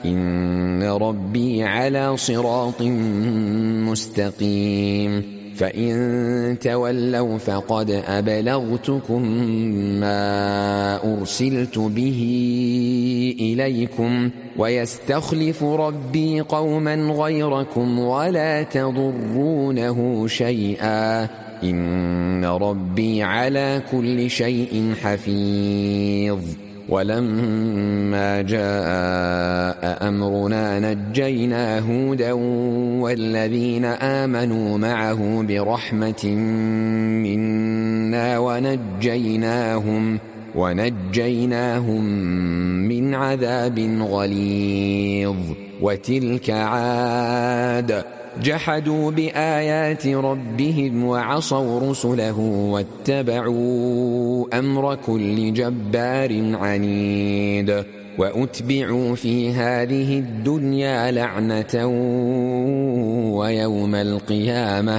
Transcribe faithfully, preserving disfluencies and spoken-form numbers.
إن ربي على صراط مستقيم فإن تولوا فقد أبلغتكم ما أرسلت به إليكم ويستخلف ربي قوما غيركم ولا تضرونه شيئا إن ربي على كل شيء حفيظ ولما جاء أمرنا نجينا هودا والذين آمنوا معه برحمة منا ونجيناهم, ونجيناهم من عذاب غليظ وتلك عاد جحدوا بآيات ربهم وعصوا رسله واتبعوا أمر كل جبار عنيد وأتبعوا في هذه الدنيا لعنة ويوم القيامة